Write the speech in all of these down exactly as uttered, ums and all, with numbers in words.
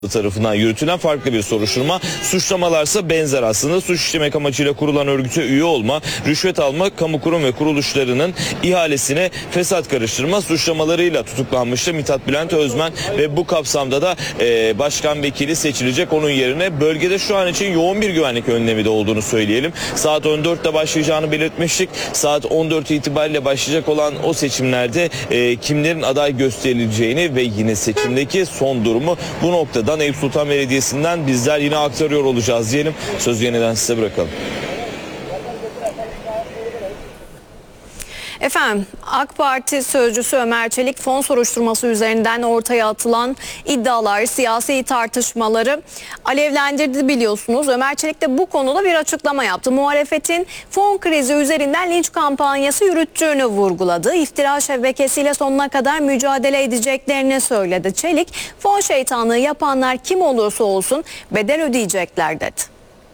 tarafından yürütülen farklı bir soruşturma. Suçlamalarsa benzer aslında. Suç işlemek amacıyla kurulan örgüte üye olma, rüşvet alma, kamu kurum ve kuruluşlarının ihalesine fesat karıştırma suçlamalarıyla tutuklanmıştı Mithat Bülent Özmen ve bu kapsamda da e, başkan vekili seçilecek. Onun yerine bölgede şu an için yoğun bir güvenlik önlemi de olduğunu söyleyelim. Saat on dörtte başlayacağını belirtmiştik. Saat on dört itibariyle başlayacak olan o seçimlerde e, kimlerin aday gösterileceğini ve yine seçimdeki son durumu bu noktada Eyüp Sultan Belediyesi'nden bizler yine aktarıyor olacağız diyelim. Sözü yeniden size bırakalım. Efendim, AK Parti sözcüsü Ömer Çelik fon soruşturması üzerinden ortaya atılan iddialar, siyasi tartışmaları alevlendirdi biliyorsunuz. Ömer Çelik de bu konuda bir açıklama yaptı. Muhalefetin fon krizi üzerinden linç kampanyası yürüttüğünü vurguladı. İftira şebekesiyle sonuna kadar mücadele edeceklerini söyledi. Çelik, fon şeytanlığı yapanlar kim olursa olsun bedel ödeyecekler dedi.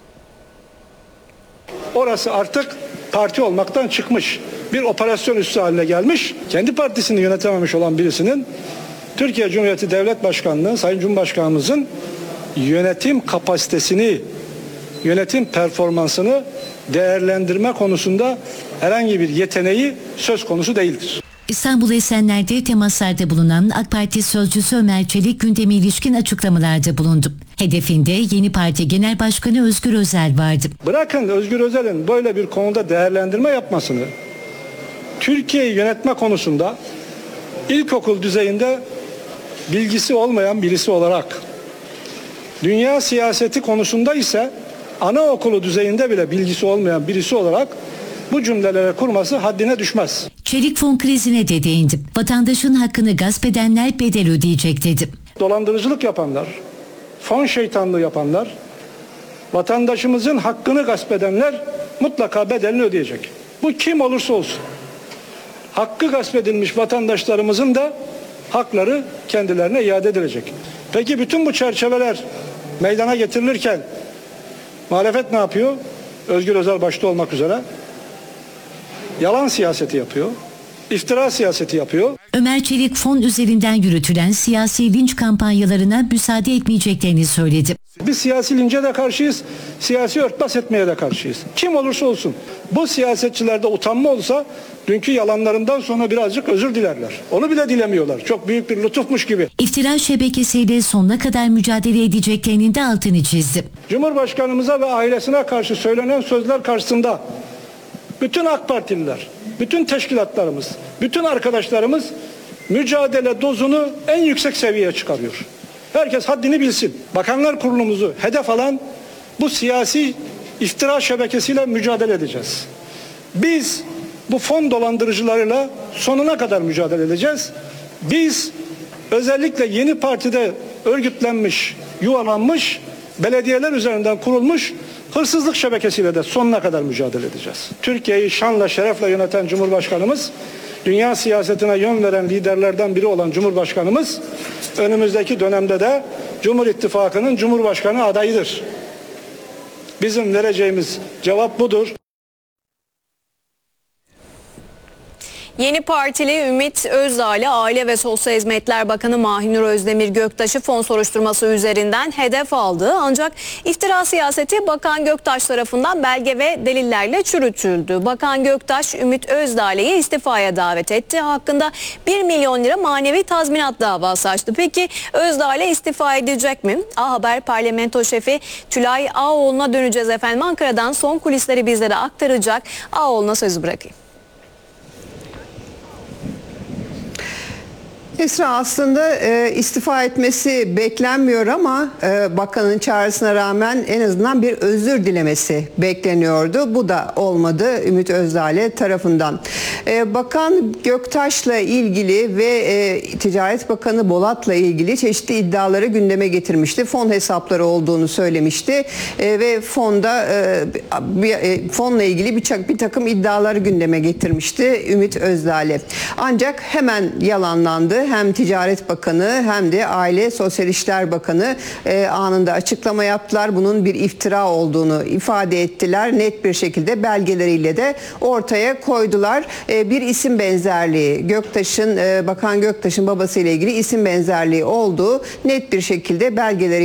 Orası artık parti olmaktan çıkmış. Bir operasyon üssü haline gelmiş. Kendi partisini yönetememiş olan birisinin Türkiye Cumhuriyeti Devlet Başkanlığı, Sayın Cumhurbaşkanımızın yönetim kapasitesini, yönetim performansını değerlendirme konusunda herhangi bir yeteneği söz konusu değildir. İstanbul Esenler'de temaslarda bulunan AK Parti sözcüsü Ömer Çelik gündeme ilişkin açıklamalarda bulundu. Hedefinde yeni parti genel başkanı Özgür Özel vardı. Bırakın Özgür Özel'in böyle bir konuda değerlendirme yapmasını, Türkiye'yi yönetme konusunda ilkokul düzeyinde bilgisi olmayan birisi olarak, dünya siyaseti konusunda ise anaokulu düzeyinde bile bilgisi olmayan birisi olarak bu cümlelere kurması haddine düşmez. Çelik fon krizine de değindi. Vatandaşın hakkını gasp edenler bedel ödeyecek dedi. Dolandırıcılık yapanlar, fon şeytanlığı yapanlar, vatandaşımızın hakkını gasp edenler mutlaka bedelini ödeyecek. Bu kim olursa olsun. Hakkı gasp edilmiş vatandaşlarımızın da hakları kendilerine iade edilecek. Peki bütün bu çerçeveler meydana getirilirken muhalefet ne yapıyor? Özgür Özel başta olmak üzere yalan siyaseti yapıyor, iftira siyaseti yapıyor. Ömer Çelik fon üzerinden yürütülen siyasi linç kampanyalarına müsaade etmeyeceklerini söyledi. Biz siyasi lince de karşıyız, siyasi örtbas etmeye de karşıyız. Kim olursa olsun. Bu siyasetçilerde utanma olsa dünkü yalanlarından sonra birazcık özür dilerler. Onu bile dilemiyorlar. Çok büyük bir lütufmuş gibi. İftira şebekesiyle sonuna kadar mücadele edeceklerinin de altını çizdi. Cumhurbaşkanımıza ve ailesine karşı söylenen sözler karşısında bütün AK Partililer, bütün teşkilatlarımız, bütün arkadaşlarımız mücadele dozunu en yüksek seviyeye çıkarıyor. Herkes haddini bilsin. Bakanlar Kurulumuzu hedef alan bu siyasi iftira şebekesiyle mücadele edeceğiz. Biz bu fon dolandırıcılarıyla sonuna kadar mücadele edeceğiz. Biz özellikle yeni partide örgütlenmiş, yuvalanmış, belediyeler üzerinden kurulmuş hırsızlık şebekesiyle de sonuna kadar mücadele edeceğiz. Türkiye'yi şanla şerefle yöneten Cumhurbaşkanımız, dünya siyasetine yön veren liderlerden biri olan Cumhurbaşkanımız, önümüzdeki dönemde de Cumhur İttifakı'nın Cumhurbaşkanı adayıdır. Bizim vereceğimiz cevap budur. Yeni Partili Ümit Özdağ'la Aile ve Sosyal Hizmetler Bakanı Mahinur Özdemir Göktaş'ı fon soruşturması üzerinden hedef aldı. Ancak iftira siyaseti Bakan Göktaş tarafından belge ve delillerle çürütüldü. Bakan Göktaş Ümit Özdağ'ı istifaya davet etti. Hakkında bir milyon lira manevi tazminat davası açtı. Peki Özdağ'la istifa edecek mi? A Haber Parlamento Şefi Tülay Ağoğlu'na döneceğiz efendim. Ankara'dan son kulisleri bizlere aktaracak. Ağoğlu'na sözü bırakayım. Esra, aslında e, istifa etmesi beklenmiyor ama e, bakanın çağrısına rağmen en azından bir özür dilemesi bekleniyordu. Bu da olmadı Ümit Özdağ tarafından. E, Bakan Göktaş'la ilgili ve e, Ticaret Bakanı Bolat'la ilgili çeşitli iddiaları gündeme getirmişti. Fon hesapları olduğunu söylemişti e, ve fonda e, bir, e, fonla ilgili bir, bir takım iddiaları gündeme getirmişti Ümit Özdağ. Ancak hemen yalanlandı. hem Ticaret Bakanı hem de Aile Sosyal İşler Bakanı e, anında açıklama yaptılar. Bunun bir iftira olduğunu ifade ettiler. Net bir şekilde belgeleriyle de ortaya koydular. E, bir isim benzerliği, Göktaş'ın, e, Bakan Göktaş'ın babasıyla ilgili isim benzerliği olduğu net bir şekilde belgeleri